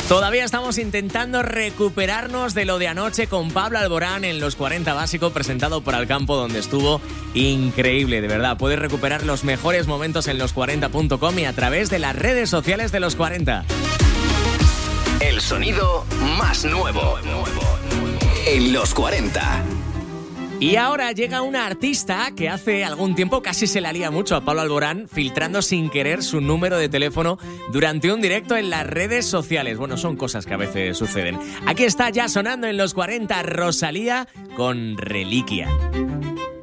Todavía estamos intentando recuperarnos de lo de anoche con Pablo Alborán en Los 40 Básico, presentado por Alcampo, donde estuvo increíble, de verdad. Puedes recuperar los mejores momentos en los40.com y a través de las redes sociales de Los 40. El sonido más nuevo en Los 40. Y ahora llega una artista que hace algún tiempo casi se la lía mucho a Pablo Alborán, filtrando sin querer su número de teléfono durante un directo en las redes sociales. Bueno, son cosas que a veces suceden. Aquí está ya sonando en Los 40 Rosalía con Reliquia.